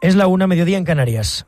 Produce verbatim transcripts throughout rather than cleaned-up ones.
Es la una, mediodía en Canarias.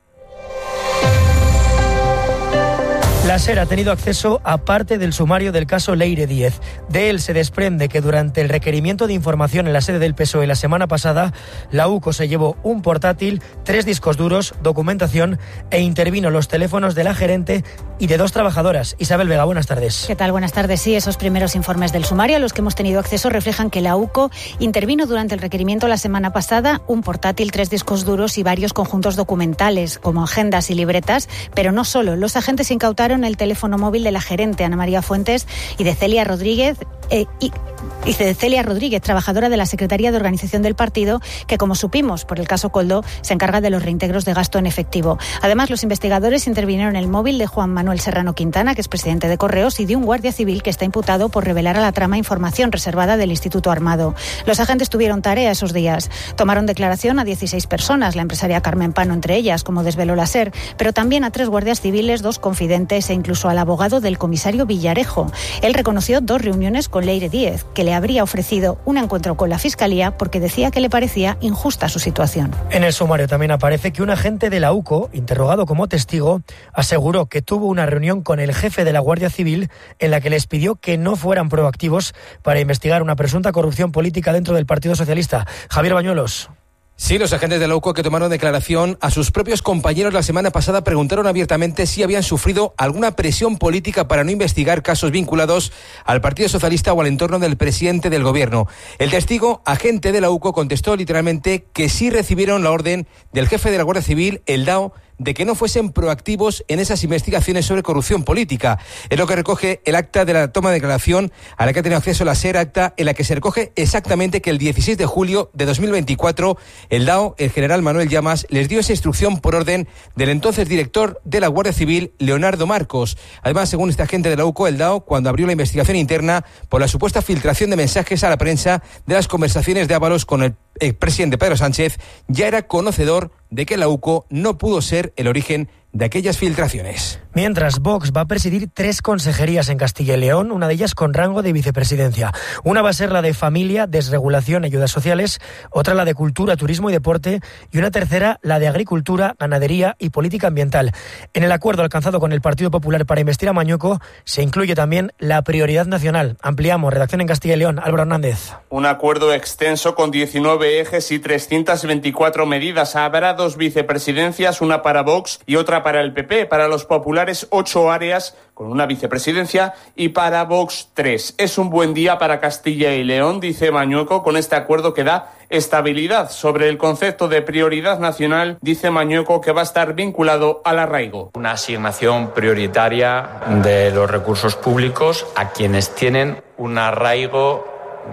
La SER ha tenido acceso a parte del sumario del caso Leire Díez. De él se desprende que durante el requerimiento de información en la sede del P S O E la semana pasada, la U C O se llevó un portátil, tres discos duros, documentación e intervino los teléfonos de la gerente y de dos trabajadoras. Isabel Vega, buenas tardes. ¿Qué tal? Buenas tardes. Sí, esos primeros informes del sumario a los que hemos tenido acceso reflejan que la U C O intervino durante el requerimiento la semana pasada un portátil, tres discos duros y varios conjuntos documentales, como agendas y libretas, pero no solo. Los agentes incautaron el teléfono móvil de la gerente Ana María Fuentes y de Celia Rodríguez eh, y, y de Celia Rodríguez, trabajadora de la Secretaría de Organización del partido, que, como supimos por el caso Coldo, se encarga de los reintegros de gasto en efectivo. Además, los investigadores intervinieron en el móvil de Juan Manuel Serrano Quintana, que es presidente de Correos, y de un guardia civil que está imputado por revelar a la trama información reservada del Instituto Armado. Los agentes tuvieron tarea esos días. Tomaron declaración a dieciséis personas, la empresaria Carmen Pano entre ellas, como desveló la SER, pero también a tres guardias civiles, dos confidentes e incluso al abogado del comisario Villarejo. Él reconoció dos reuniones con Leire Díez, que le habría ofrecido un encuentro con la Fiscalía porque decía que le parecía injusta su situación. En el sumario también aparece que un agente de la U C O, interrogado como testigo, aseguró que tuvo una reunión con el jefe de la Guardia Civil en la que les pidió que no fueran proactivos para investigar una presunta corrupción política dentro del Partido Socialista. Javier Bañuelos. Sí, los agentes de la U C O que tomaron declaración a sus propios compañeros la semana pasada preguntaron abiertamente si habían sufrido alguna presión política para no investigar casos vinculados al Partido Socialista o al entorno del presidente del gobierno. El testigo, agente de la U C O, contestó literalmente que sí recibieron la orden del jefe de la Guardia Civil, el D A O, de que no fuesen proactivos en esas investigaciones sobre corrupción política. Es lo que recoge el acta de la toma de declaración a la que ha tenido acceso la SER, acta en la que se recoge exactamente que el dieciséis de julio de dos mil veinticuatro el D A O, el general Manuel Llamas, les dio esa instrucción por orden del entonces director de la Guardia Civil, Leonardo Marcos. Además, según este agente de la U C O, el D A O, cuando abrió la investigación interna por la supuesta filtración de mensajes a la prensa de las conversaciones de Ábalos con el expresidente Pedro Sánchez, ya era conocedor de que la U C O no pudo ser el origen de aquellas filtraciones. Mientras, Vox va a presidir tres consejerías en Castilla y León, una de ellas con rango de vicepresidencia. Una va a ser la de Familia, Desregulación y Ayudas Sociales, otra la de Cultura, Turismo y Deporte y una tercera la de Agricultura, Ganadería y Política Ambiental. En el acuerdo alcanzado con el Partido Popular para investir a Mañueco se incluye también la prioridad nacional. Ampliamos, redacción en Castilla y León, Álvaro Hernández. Un acuerdo extenso con diecinueve ejes y trescientas veinticuatro medidas. Habrá dos vicepresidencias, una para Vox y otra para el P P. Para los populares, ocho áreas con una vicepresidencia y para Vox tres. Es un buen día para Castilla y León, dice Mañueco, con este acuerdo que da estabilidad. Sobre el concepto de prioridad nacional, dice Mañueco que va a estar vinculado al arraigo. Una asignación prioritaria de los recursos públicos a quienes tienen un arraigo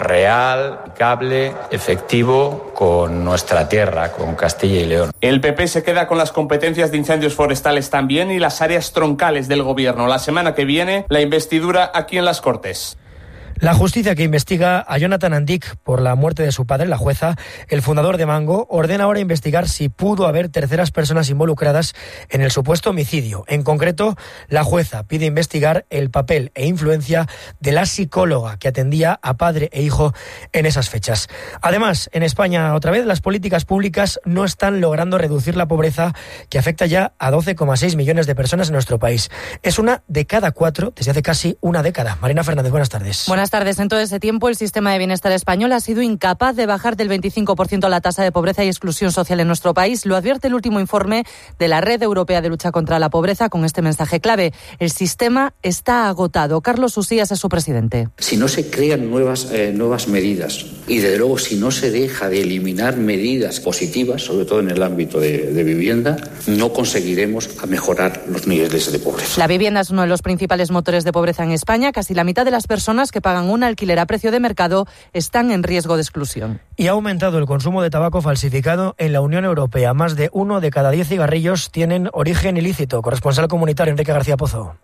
real, aplicable, efectivo con nuestra tierra, con Castilla y León. El P P se queda con las competencias de incendios forestales también y las áreas troncales del gobierno. La semana que viene, la investidura aquí en las Cortes. La justicia que investiga a Jonathan Andic por la muerte de su padre, la jueza, el fundador de Mango, ordena ahora investigar si pudo haber terceras personas involucradas en el supuesto homicidio. En concreto, la jueza pide investigar el papel e influencia de la psicóloga que atendía a padre e hijo en esas fechas. Además, en España, otra vez, las políticas públicas no están logrando reducir la pobreza que afecta ya a doce coma seis millones de personas en nuestro país. Es una de cada cuatro desde hace casi una década. Marina Fernández, buenas tardes. Buenas tardes. En todo ese tiempo, el sistema de bienestar español ha sido incapaz de bajar del veinticinco por ciento la tasa de pobreza y exclusión social en nuestro país. Lo advierte el último informe de la Red Europea de Lucha contra la Pobreza con este mensaje clave. El sistema está agotado. Carlos Usías es su presidente. Si no se crean nuevas, eh, nuevas medidas y, desde luego, si no se deja de eliminar medidas positivas, sobre todo en el ámbito de, de vivienda, no conseguiremos mejorar los niveles de pobreza. La vivienda es uno de los principales motores de pobreza en España. Casi la mitad de las personas que pagan un alquiler a precio de mercado están en riesgo de exclusión. Y ha aumentado el consumo de tabaco falsificado en la Unión Europea. Más de uno de cada diez cigarrillos tienen origen ilícito. Corresponsal comunitario Enrique García Pozo.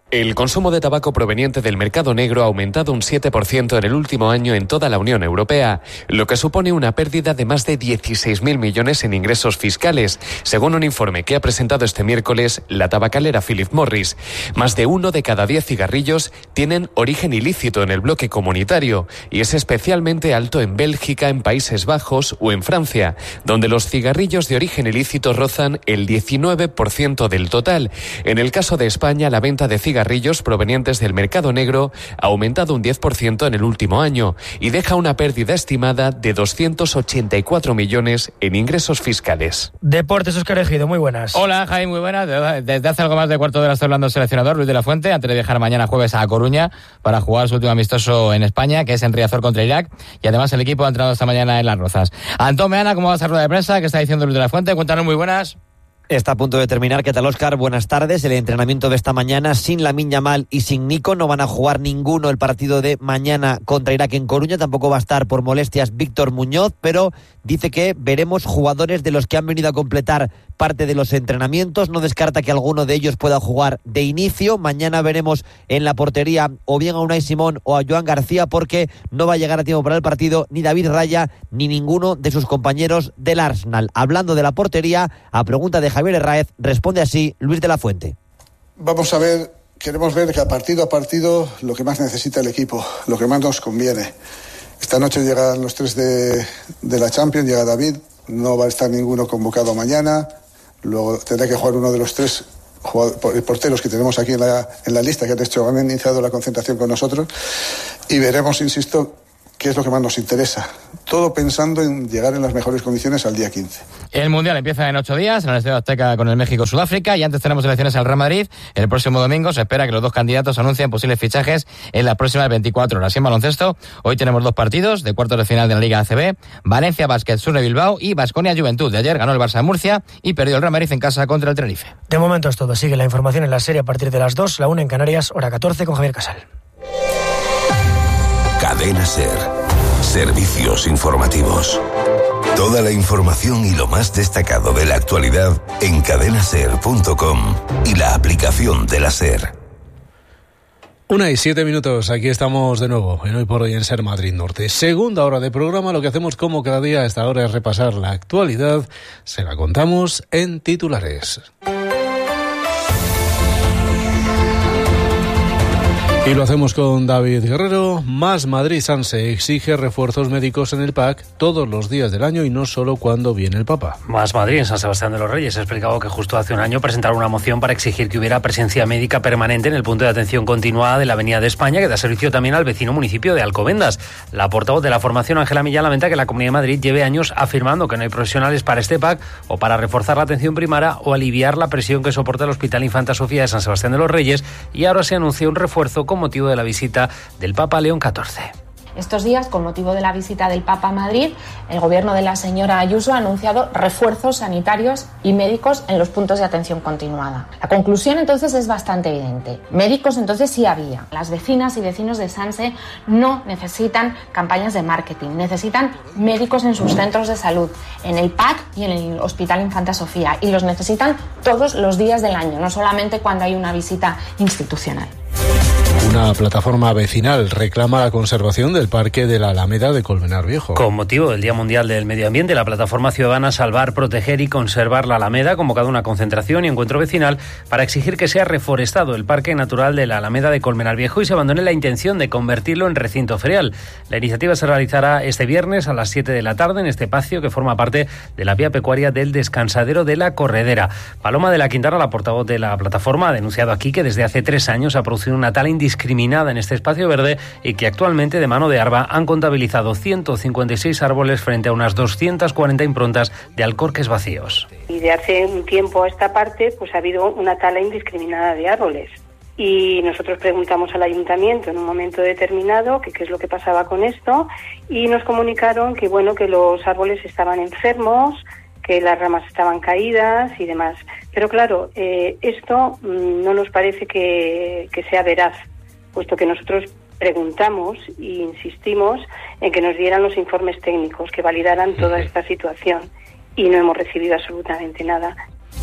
El consumo de tabaco proveniente del mercado negro ha aumentado un siete por ciento en el último año en toda la Unión Europea, lo que supone una pérdida de más de dieciséis mil millones en ingresos fiscales, según un informe que ha presentado este miércoles la tabacalera Philip Morris. Más de uno de cada diez cigarrillos tienen origen ilícito en el bloque comunitario y es especialmente alto en Bélgica, en Países Bajos o en Francia, donde los cigarrillos de origen ilícito rozan el diecinueve por ciento del total. En el caso de España, la venta de cigarrillos cigarrillos provenientes del mercado negro ha aumentado un diez por ciento en el último año y deja una pérdida estimada de doscientos ochenta y cuatro millones en ingresos fiscales. Deportes, Óscar Ejido, muy buenas. Hola, Jaime, muy buenas. Desde hace algo más de cuarto de hora está hablando el seleccionador Luis de la Fuente, antes de viajar mañana jueves a Coruña para jugar su último amistoso en España, que es en Riazor contra Irak, y además el equipo ha entrenado esta mañana en Las Rozas. Antón Meana, ¿cómo va esa rueda de prensa? ¿Qué está diciendo Luis de la Fuente? Cuéntanos, muy buenas. Está a punto de terminar. ¿Qué tal, Óscar? Buenas tardes. El entrenamiento de esta mañana sin Lamine Yamal y sin Nico. No van a jugar ninguno el partido de mañana contra Irak en Coruña. Tampoco va a estar por molestias Víctor Muñoz, pero dice que veremos jugadores de los que han venido a completar parte de los entrenamientos. No descarta que alguno de ellos pueda jugar de inicio. Mañana veremos en la portería o bien a Unai Simón o a Joan García, porque no va a llegar a tiempo para el partido ni David Raya ni ninguno de sus compañeros del Arsenal. Hablando de la portería, a pregunta de Javier Herráez, responde así Luis de la Fuente. Vamos a ver, queremos ver que a partido a partido lo que más necesita el equipo, lo que más nos conviene. Esta noche llegan los tres de, de la Champions, llega David, no va a estar ninguno convocado mañana, luego tendrá que jugar uno de los tres porteros que tenemos aquí en la, en la lista, que han hecho, han iniciado la concentración con nosotros, y veremos, insisto, qué es lo que más nos interesa. Todo pensando en llegar en las mejores condiciones al día quince. El Mundial empieza en ocho días en el Estadio Azteca con el México-Sudáfrica, y antes tenemos elecciones al Real Madrid. El próximo domingo se espera que los dos candidatos anuncien posibles fichajes en las próximas veinticuatro horas. Y en baloncesto, hoy tenemos dos partidos de cuartos de final de la Liga A C B. Valencia Basket Sur de Bilbao y Baskonia Juventud. De ayer ganó el Barça de Murcia y perdió el Real Madrid en casa contra el Tenerife. De momento es todo. Sigue la información en la serie a partir de las dos, la una en Canarias, hora catorce, con Javier Casal. Cadena SER. Servicios informativos. Toda la información y lo más destacado de la actualidad en cadena ser punto com y la aplicación de la SER. Una y siete minutos, aquí estamos de nuevo, en Hoy por Hoy en SER Madrid Norte. Segunda hora de programa, lo que hacemos como cada día a esta hora es repasar la actualidad. Se la contamos en titulares. Y lo hacemos con David Guerrero. Más Madrid Sanse exige refuerzos médicos en el P A C todos los días del año y no solo cuando viene el Papa. Más Madrid en San Sebastián de los Reyes ha explicado que justo hace un año presentaron una moción para exigir que hubiera presencia médica permanente en el punto de atención continuada de la Avenida de España, que da servicio también al vecino municipio de Alcobendas. La portavoz de la formación, Ángela Millán, lamenta que la Comunidad de Madrid lleve años afirmando que no hay profesionales para este P A C o para reforzar la atención primaria o aliviar la presión que soporta el Hospital Infanta Sofía de San Sebastián de los Reyes, y ahora se anuncia un refuerzo con motivo de la visita del Papa León catorce. Estos días, con motivo de la visita del Papa a Madrid, el gobierno de la señora Ayuso ha anunciado refuerzos sanitarios y médicos en los puntos de atención continuada. La conclusión entonces es bastante evidente. Médicos entonces sí había. Las vecinas y vecinos de Sanse no necesitan campañas de marketing, necesitan médicos en sus centros de salud, en el P A C y en el Hospital Infanta Sofía, y los necesitan todos los días del año, no solamente cuando hay una visita institucional. Una plataforma vecinal reclama la conservación del Parque de la Alameda de Colmenar Viejo. Con motivo del Día Mundial del Medio Ambiente, la plataforma ciudadana Salvar, Proteger y Conservar la Alameda ha convocado una concentración y encuentro vecinal para exigir que sea reforestado el Parque Natural de la Alameda de Colmenar Viejo y se abandone la intención de convertirlo en recinto ferial. La iniciativa se realizará este viernes a las siete de la tarde en este espacio que forma parte de la vía pecuaria del descansadero de la Corredera. Paloma de la Quintana, la portavoz de la plataforma, ha denunciado aquí que desde hace tres años ha producido una tala indiscriminada discriminada en este espacio verde y que actualmente de mano de Arba han contabilizado ciento cincuenta y seis árboles frente a unas doscientas cuarenta improntas de alcorques vacíos. Y de hace un tiempo a esta parte pues ha habido una tala indiscriminada de árboles. Y nosotros preguntamos al ayuntamiento en un momento determinado que qué es lo que pasaba con esto, y nos comunicaron que bueno, que los árboles estaban enfermos, que las ramas estaban caídas y demás. Pero claro, eh, esto mmm, no nos parece que, que sea veraz, puesto que nosotros preguntamos e insistimos en que nos dieran los informes técnicos que validaran toda esta situación y no hemos recibido absolutamente nada.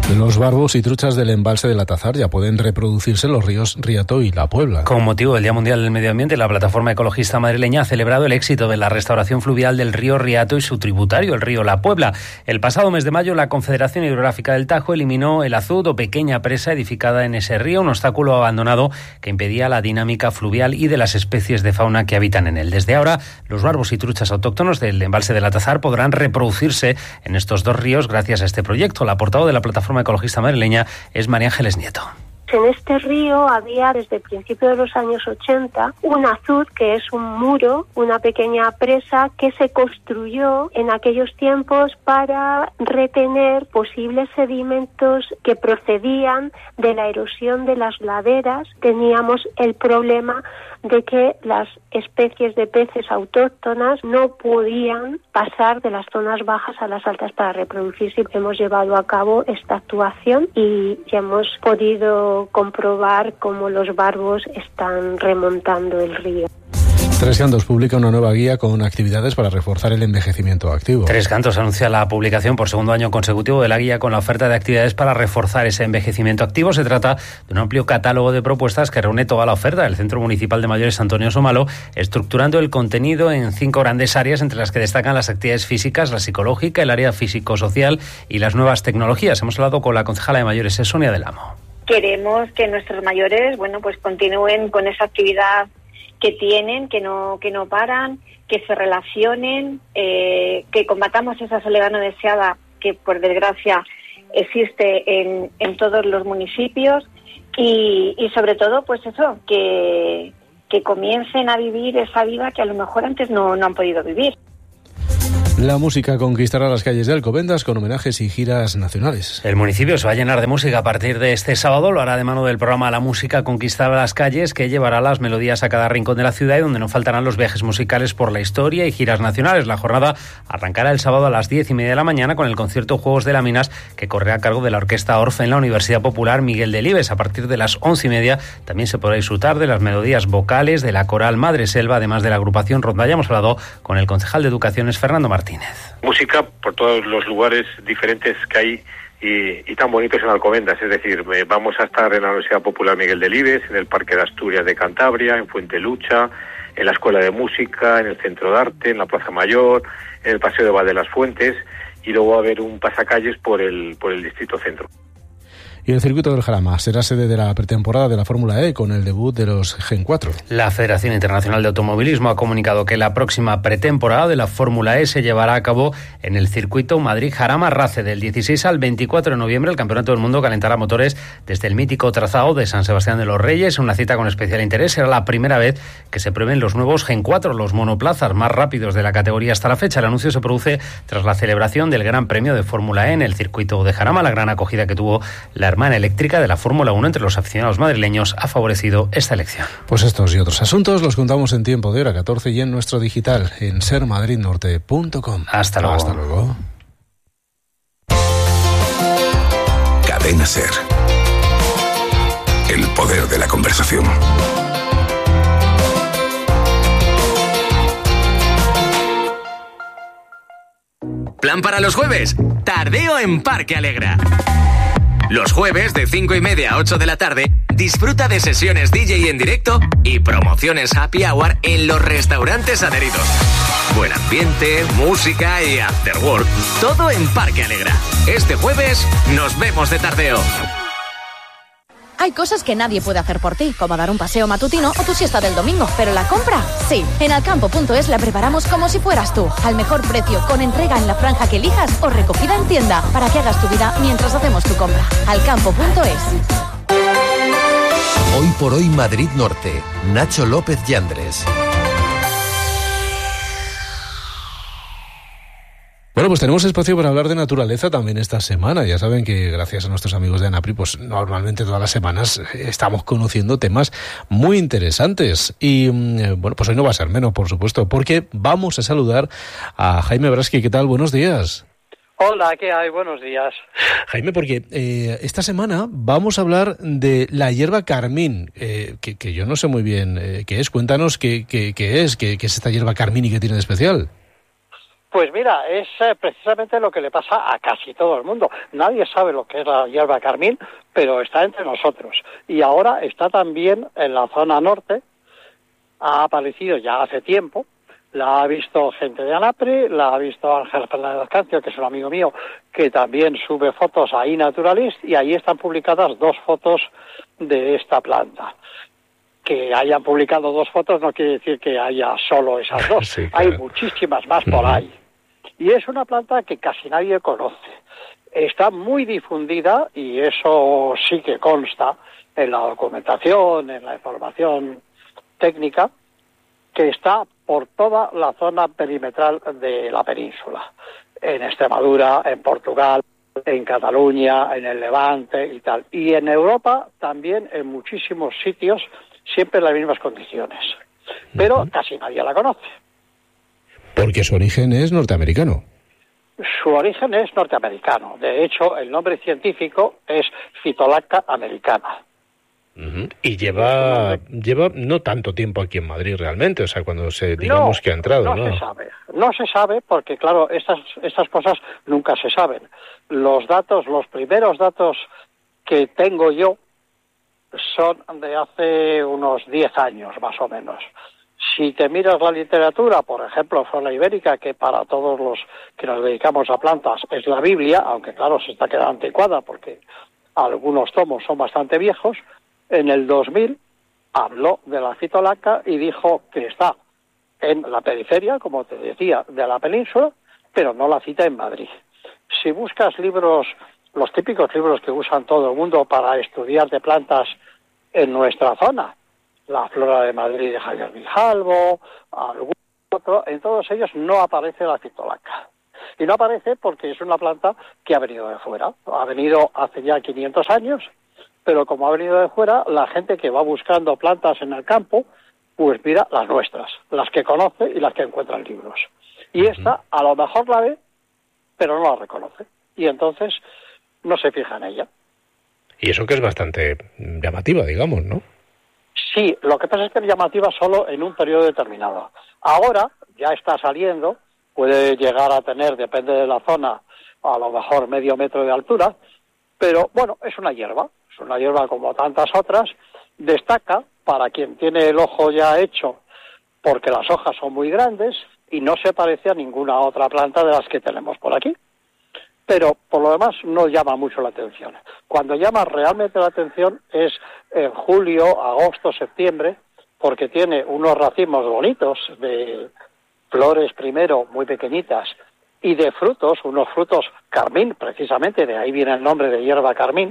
Los barbos y truchas del embalse del Atazar ya pueden reproducirse en los ríos Riato y La Puebla. Con motivo del Día Mundial del Medio Ambiente, la plataforma ecologista madrileña ha celebrado el éxito de la restauración fluvial del río Riato y su tributario, el río La Puebla. El pasado mes de mayo, la Confederación Hidrográfica del Tajo eliminó el azud o pequeña presa edificada en ese río, un obstáculo abandonado que impedía la dinámica fluvial y de las especies de fauna que habitan en él. Desde ahora, los barbos y truchas autóctonos del embalse del Atazar podrán reproducirse en estos dos ríos gracias a este proyecto. La portavoz de la plataforma ecologista madrileña es María Ángeles Nieto. En este río había desde el principio de los años ochenta un azud, que es un muro, una pequeña presa que se construyó en aquellos tiempos para retener posibles sedimentos que procedían de la erosión de las laderas. Teníamos el problema de que las especies de peces autóctonas no podían pasar de las zonas bajas a las altas para reproducirse. Hemos llevado a cabo esta actuación y ya hemos podido comprobar cómo los barbos están remontando el río. Tres Cantos publica una nueva guía con actividades para reforzar el envejecimiento activo. Tres Cantos anuncia la publicación por segundo año consecutivo de la guía con la oferta de actividades para reforzar ese envejecimiento activo. Se trata de un amplio catálogo de propuestas que reúne toda la oferta del Centro Municipal de Mayores Antonio Somalo, estructurando el contenido en cinco grandes áreas, entre las que destacan las actividades físicas, la psicológica, el área físico-social y las nuevas tecnologías. Hemos hablado con la concejala de Mayores, Sonia del Amo. Queremos que nuestros mayores, bueno, pues continúen con esa actividad que tienen, que no que no paran, que se relacionen, eh, que combatamos esa soledad no deseada que, por desgracia, existe en, en todos los municipios y, y sobre todo, pues eso, que, que comiencen a vivir esa vida que a lo mejor antes no, no han podido vivir. La música conquistará las calles de Alcobendas con homenajes y giras nacionales. El municipio se va a llenar de música a partir de este sábado. Lo hará de mano del programa La Música conquistará las calles, que llevará las melodías a cada rincón de la ciudad y donde no faltarán los viajes musicales por la historia y giras nacionales. La jornada arrancará el sábado a las diez y media de la mañana con el concierto Juegos de Láminas, que corre a cargo de la Orquesta Orfe en la Universidad Popular Miguel Delibes. A partir de las once y media también se podrá disfrutar de las melodías vocales de la coral Madre Selva, además de la agrupación Rondalla. Hemos hablado con el concejal de Educaciones, Fernando Martínez. Música por todos los lugares diferentes que hay y, y tan bonitos en Alcobendas, es decir, vamos a estar en la Universidad Popular Miguel Delibes, en el Parque de Asturias de Cantabria, en Fuentelucha, en la Escuela de Música, en el Centro de Arte, en la Plaza Mayor, en el Paseo de Val de las Fuentes y luego va a haber un pasacalles por el, por el Distrito Centro. Y el circuito del Jarama será sede de la pretemporada de la Fórmula E con el debut de los Gen cuatro. La Federación Internacional de Automovilismo ha comunicado que la próxima pretemporada de la Fórmula E se llevará a cabo en el circuito Madrid-Jarama-Race del dieciséis al veinticuatro de noviembre. El Campeonato del Mundo calentará motores desde el mítico trazado de San Sebastián de los Reyes. Una cita con especial interés. Será la primera vez que se prueben los nuevos Gen cuatro, los monoplazas más rápidos de la categoría hasta la fecha. El anuncio se produce tras la celebración del Gran Premio de Fórmula E en el circuito de Jarama. La gran acogida que tuvo la hermana eléctrica de la Fórmula uno entre los aficionados madrileños ha favorecido esta elección. Pues estos y otros asuntos los contamos en tiempo de hora catorce y en nuestro digital en ser madrid norte punto com. Hasta luego. Hasta luego. Cadena Ser. El poder de la conversación. Plan para los jueves. Tardeo en Parque Alegra. Los jueves de cinco y media a ocho de la tarde, disfruta de sesiones D J en directo y promociones happy hour en los restaurantes adheridos. Buen ambiente, música y after work, todo en Parque Alegra. Este jueves nos vemos de tardeo. Hay cosas que nadie puede hacer por ti, como dar un paseo matutino o tu siesta del domingo, pero la compra, sí. En alcampo punto es la preparamos como si fueras tú, al mejor precio, con entrega en la franja que elijas o recogida en tienda, para que hagas tu vida mientras hacemos tu compra. alcampo punto es. Hoy por hoy Madrid Norte. Nacho López Yandres. Bueno, pues tenemos espacio para hablar de naturaleza también esta semana. Ya saben que gracias a nuestros amigos de ANAPRI, pues normalmente todas las semanas estamos conociendo temas muy interesantes. Y bueno, pues hoy no va a ser menos, por supuesto, porque vamos a saludar a Jaime Braski. ¿Qué tal? Buenos días. Hola, ¿qué hay? Buenos días. Jaime, porque eh, esta semana vamos a hablar de la hierba carmín, eh, que, que yo no sé muy bien eh, qué es. Cuéntanos qué, qué, qué es, qué, qué es esta hierba carmín y qué tiene de especial. Pues mira, es eh, precisamente lo que le pasa a casi todo el mundo. Nadie sabe lo que es la hierba carmín, pero está entre nosotros. Y ahora está también en la zona norte, ha aparecido ya hace tiempo, la ha visto gente de Anapre, la ha visto Ángel Fernández Cancio, que es un amigo mío, que también sube fotos a iNaturalist, y ahí están publicadas dos fotos de esta planta. Que hayan publicado dos fotos no quiere decir que haya solo esas dos, sí, claro. Hay muchísimas más por uh-huh. ahí. Y es una planta que casi nadie conoce. Está muy difundida, y eso sí que consta en la documentación, en la información técnica, que está por toda la zona perimetral de la península. En Extremadura, en Portugal, en Cataluña, en el Levante y tal. Y en Europa también en muchísimos sitios, siempre en las mismas condiciones. Pero uh-huh. casi nadie la conoce. Porque su origen es norteamericano. Su origen es norteamericano. De hecho, el nombre científico es Phytolacca americana. Uh-huh. Y lleva lleva no tanto tiempo aquí en Madrid realmente, o sea, cuando se digamos no, que ha entrado, ¿no? No se sabe, no se sabe porque, claro, estas, estas cosas nunca se saben. Los datos, los primeros datos que tengo yo son de hace unos diez años, más o menos. Si te miras la literatura, por ejemplo, Flora Ibérica, que para todos los que nos dedicamos a plantas es la Biblia, aunque claro, se está quedando anticuada porque algunos tomos son bastante viejos, en el dos mil habló de la Phytolacca y dijo que está en la periferia, como te decía, de la península, pero no la cita en Madrid. Si buscas libros, los típicos libros que usan todo el mundo para estudiar de plantas en nuestra zona, la Flora de Madrid de Javier Grijalvo, algún otro, en todos ellos no aparece la Phytolacca. Y no aparece porque es una planta que ha venido de fuera. Ha venido hace ya quinientos años, pero como ha venido de fuera, la gente que va buscando plantas en el campo, pues mira las nuestras, las que conoce y las que encuentra en libros. Y esta, a lo mejor la ve, pero no la reconoce. Y entonces no se fija en ella. Y eso que es bastante llamativa, digamos, ¿no? Sí, lo que pasa es que es llamativa solo en un periodo determinado. Ahora ya está saliendo, puede llegar a tener, depende de la zona, a lo mejor medio metro de altura, pero bueno, es una hierba, es una hierba como tantas otras, destaca para quien tiene el ojo ya hecho, porque las hojas son muy grandes y no se parece a ninguna otra planta de las que tenemos por aquí. Pero por lo demás no llama mucho la atención. Cuando llama realmente la atención es en julio, agosto, septiembre, porque tiene unos racimos bonitos de flores primero muy pequeñitas y de frutos, unos frutos carmín, precisamente, de ahí viene el nombre de hierba carmín,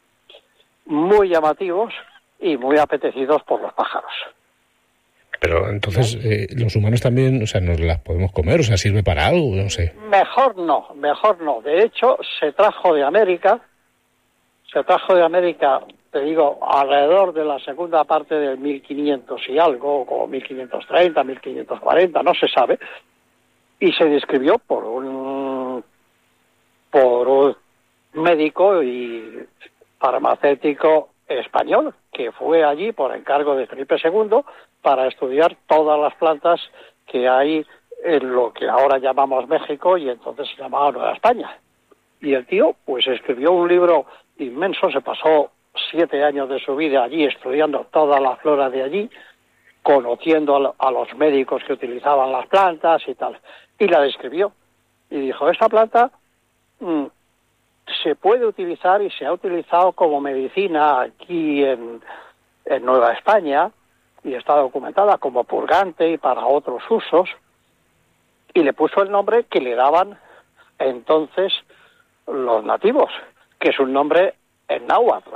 muy llamativos y muy apetecidos por los pájaros. Pero entonces, eh, los humanos también, o sea, nos las podemos comer, o sea, sirve para algo, no sé. Mejor no, mejor no. De hecho, se trajo de América, se trajo de América, te digo, alrededor de la segunda parte del mil quinientos y algo, como mil quinientos treinta, mil quinientos cuarenta, no se sabe, y se describió por un, por un médico y farmacéutico español, que fue allí por encargo de Felipe segundo para estudiar todas las plantas que hay en lo que ahora llamamos México y entonces se llamaba Nueva España. Y el tío pues escribió un libro inmenso, se pasó siete años de su vida allí estudiando toda la flora de allí, conociendo a los médicos que utilizaban las plantas y tal, y la describió. Y dijo, esta planta mmm, se puede utilizar y se ha utilizado como medicina aquí en, en Nueva España y está documentada como purgante y para otros usos, y le puso el nombre que le daban entonces los nativos, que es un nombre en náhuatl,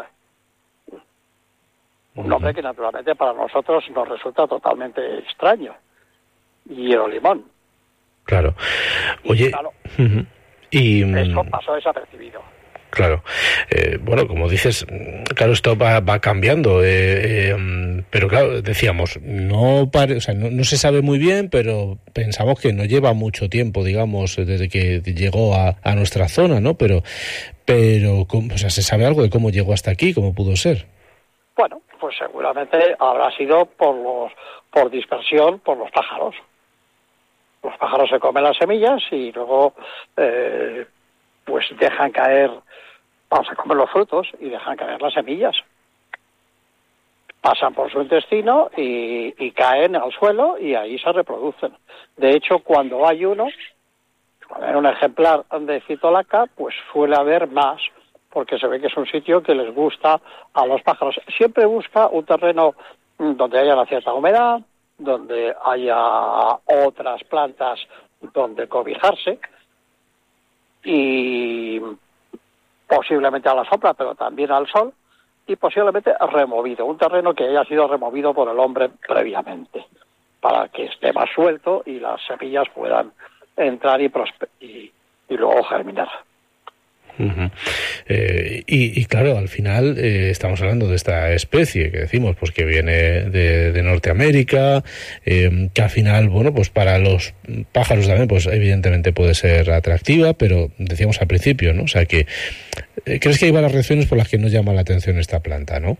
un nombre que naturalmente para nosotros nos resulta totalmente extraño, hierolimón. Claro. Oye, y, claro, uh-huh. y eso pasó desapercibido. Claro. Eh, bueno, como dices, claro, esto va, va cambiando, eh, eh, pero claro, decíamos, no, pare, o sea, no, no se sabe muy bien, pero pensamos que no lleva mucho tiempo, digamos, desde que llegó a, a nuestra zona, ¿no? Pero, pero, o sea, ¿se sabe algo de cómo llegó hasta aquí, cómo pudo ser? Bueno, pues seguramente habrá sido por los, por dispersión, por los pájaros. Los pájaros se comen las semillas y luego eh, pues dejan caer, vamos a comer los frutos y dejan caer las semillas. Pasan por su intestino y, y caen al suelo y ahí se reproducen. De hecho, cuando hay uno, cuando hay un ejemplar de Phytolacca, pues suele haber más, porque se ve que es un sitio que les gusta a los pájaros. Siempre busca un terreno donde haya una cierta humedad, donde haya otras plantas donde cobijarse y posiblemente a la sombra, pero también al sol, y posiblemente removido, un terreno que haya sido removido por el hombre previamente, para que esté más suelto y las semillas puedan entrar y, prosper y, y luego germinar. Uh-huh. Eh, y, y claro, al final eh, estamos hablando de esta especie que decimos pues que viene de, de Norteamérica, eh, que al final, bueno, pues para los pájaros también, pues evidentemente puede ser atractiva, pero decíamos al principio, ¿no? O sea que, eh, ¿crees que hay varias razones por las que no llama la atención esta planta, no?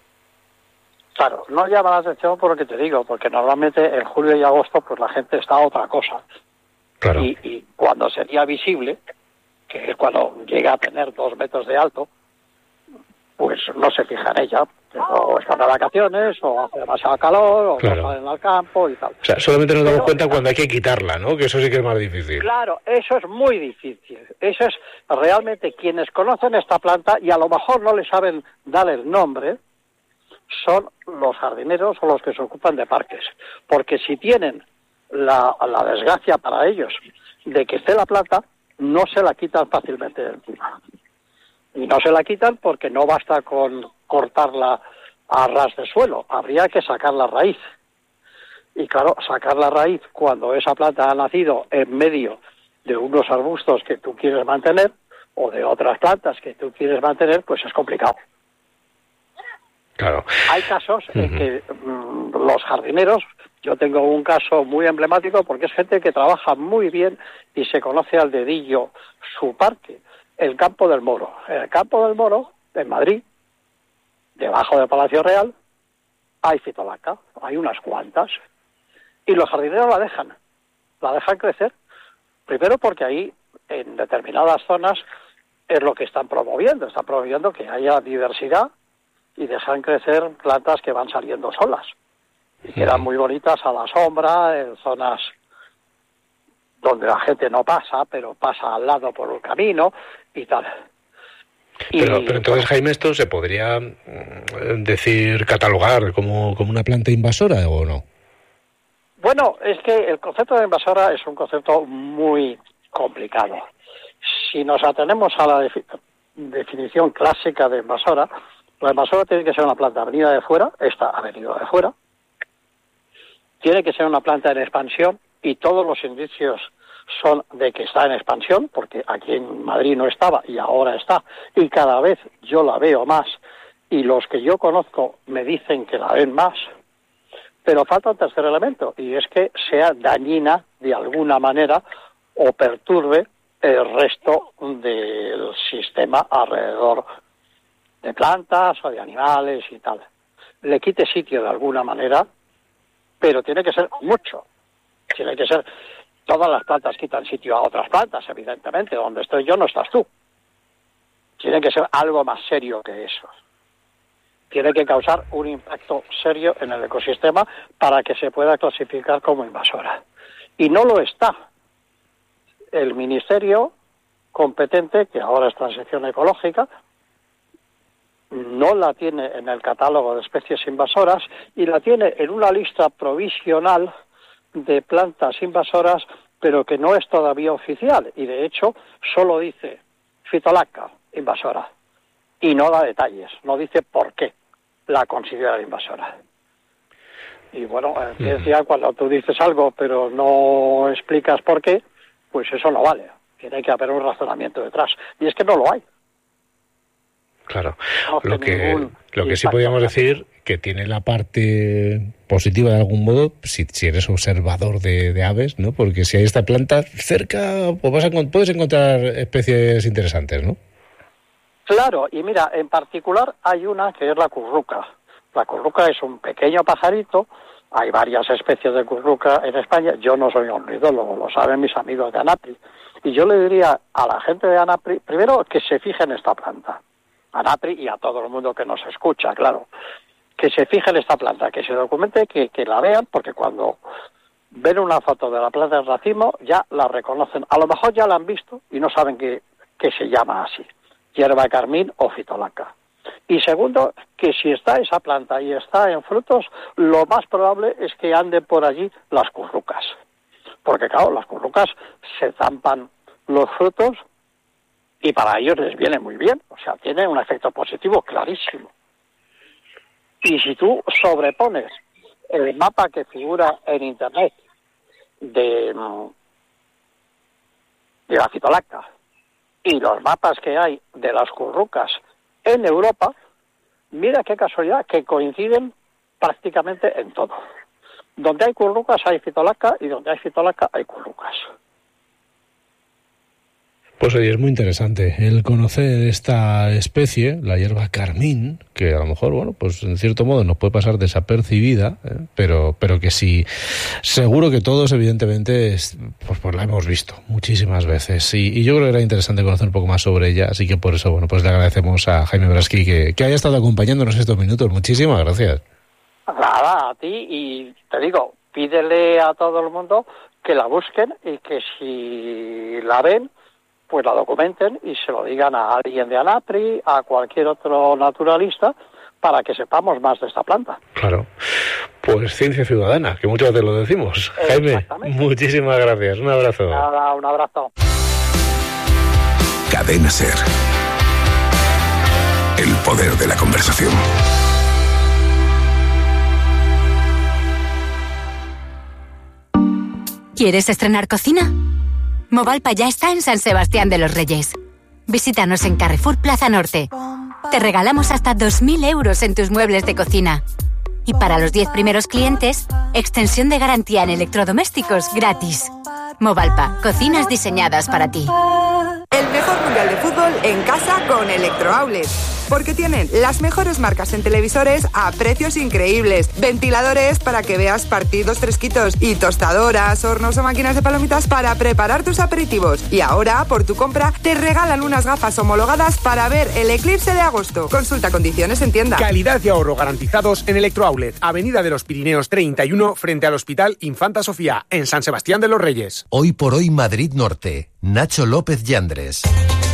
Claro, no llama la atención por lo que te digo, porque normalmente en julio y agosto pues la gente está a otra cosa. Claro. Y, y cuando sería visible, que es cuando llega a tener dos metros de alto, pues no se fija en ella. O están de vacaciones, o hace demasiado calor, o claro. no salen al campo y tal. O sea, solamente nos damos Pero, cuenta cuando hay que quitarla, ¿no? Que eso sí que es más difícil. Claro, eso es muy difícil. Eso es realmente quienes conocen esta planta y a lo mejor no le saben dar el nombre, son los jardineros o los que se ocupan de parques. Porque si tienen la, la desgracia para ellos de que esté la planta, no se la quitan fácilmente de encima. Y no se la quitan porque no basta con cortarla a ras de suelo, habría que sacar la raíz. Y claro, sacar la raíz cuando esa planta ha nacido en medio de unos arbustos que tú quieres mantener o de otras plantas que tú quieres mantener, pues es complicado. Claro. Hay casos uh-huh. en que mmm, los jardineros, yo tengo un caso muy emblemático porque es gente que trabaja muy bien y se conoce al dedillo su parque, el Campo del Moro. En el Campo del Moro, en Madrid, debajo del Palacio Real, hay Phytolacca, hay unas cuantas, y los jardineros la dejan, la dejan crecer, primero porque ahí, en determinadas zonas, es lo que están promoviendo, están promoviendo que haya diversidad y dejan crecer plantas que van saliendo solas, y quedan muy bonitas a la sombra, en zonas donde la gente no pasa, pero pasa al lado por un camino y tal. Pero, y, pero entonces, Jaime, ¿esto se podría decir, catalogar como, como una planta invasora o no? Bueno, es que el concepto de invasora es un concepto muy complicado. Si nos atenemos a la defi- definición clásica de invasora, la invasora tiene que ser una planta venida de fuera, esta ha venido de fuera, tiene que ser una planta en expansión y todos los indicios son de que está en expansión, porque aquí en Madrid no estaba y ahora está, y cada vez yo la veo más, y los que yo conozco me dicen que la ven más, pero falta un tercer elemento, y es que sea dañina de alguna manera o perturbe el resto del sistema alrededor de plantas o de animales y tal. Le quite sitio de alguna manera, pero tiene que ser mucho, tiene que ser... Todas las plantas quitan sitio a otras plantas, evidentemente. Donde estoy yo no estás tú. Tiene que ser algo más serio que eso. Tiene que causar un impacto serio en el ecosistema para que se pueda clasificar como invasora. Y no lo está. El ministerio competente, que ahora es Transición Ecológica, no la tiene en el catálogo de especies invasoras y la tiene en una lista provisional de plantas invasoras, pero que no es todavía oficial, y de hecho solo dice Phytolacca invasora, y no da detalles, no dice por qué la considera invasora. Y bueno, eh, uh-huh. decía, cuando tú dices algo pero no explicas por qué, pues eso no vale, tiene que haber un razonamiento detrás, y es que no lo hay. Claro, no lo que lo que sí podríamos decir que tiene la parte positiva de algún modo, si, si eres observador de, de aves, ¿no? Porque si hay esta planta cerca, pues vas a, puedes encontrar especies interesantes, ¿no? Claro, y mira, en particular hay una que es la curruca. La curruca es un pequeño pajarito, Hay varias especies de curruca en España. Yo no soy ornitólogo, lo saben mis amigos de ANAPRI. Y yo le diría a la gente de ANAPRI, primero, que se fije en esta planta. ANAPRI y a todo el mundo que nos escucha, claro. Que se fije en esta planta, que se documente, que, que la vean, porque cuando ven una foto de la planta del racimo, ya la reconocen. A lo mejor ya la han visto y no saben que, que se llama así. Hierba carmín o fitolaca. Y segundo, que si está esa planta y está en frutos, lo más probable es que anden por allí las currucas. Porque claro, las currucas se zampan los frutos y para ellos les viene muy bien. O sea, tiene un efecto positivo clarísimo. Y si tú sobrepones el mapa que figura en Internet de, de la fitolacta y los mapas que hay de las currucas en Europa, mira qué casualidad que coinciden prácticamente en todo. Donde hay currucas hay fitolacta y donde hay fitolacta hay currucas. Pues oye, es muy interesante el conocer esta especie, la hierba carmín, que a lo mejor, bueno, pues en cierto modo nos puede pasar desapercibida, ¿eh? pero pero que sí, seguro que todos evidentemente es, pues, pues la hemos visto muchísimas veces y, y yo creo que era interesante conocer un poco más sobre ella, así que por eso, bueno, pues le agradecemos a Jaime Braski que, que haya estado acompañándonos estos minutos. Muchísimas gracias. Nada, a ti, y te digo, pídele a todo el mundo que la busquen y que si la ven, pues la documenten y se lo digan a alguien de ANAPRI, a cualquier otro naturalista, para que sepamos más de esta planta. Claro. Pues ciencia ciudadana, que muchas veces lo decimos. Jaime, muchísimas gracias. Un abrazo. Nada, un abrazo. Cadena SER. El poder de la conversación. ¿Quieres estrenar cocina? Movalpa ya está en San Sebastián de los Reyes. Visítanos en Carrefour Plaza Norte. Te regalamos hasta dos mil euros en tus muebles de cocina. Y para los diez primeros clientes, extensión de garantía en electrodomésticos gratis. Movalpa, cocinas diseñadas para ti. El mejor mundial de fútbol en casa con Electroaulet. Porque tienen las mejores marcas en televisores a precios increíbles. Ventiladores para que veas partidos fresquitos. Y tostadoras, hornos o máquinas de palomitas para preparar tus aperitivos. Y ahora, por tu compra, te regalan unas gafas homologadas para ver el eclipse de agosto. Consulta condiciones en tienda. Calidad y ahorro garantizados en Electroaulet. Avenida de los Pirineos treinta y uno, frente al Hospital Infanta Sofía, en San Sebastián de los Reyes. Hoy por hoy Madrid Norte. Nacho López Yandres.